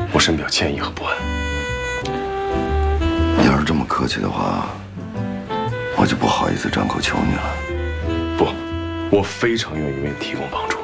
我深表歉意和不安。 你要是这么客气的话，我就不好意思张口求你了。 不，我非常愿意为你提供帮助。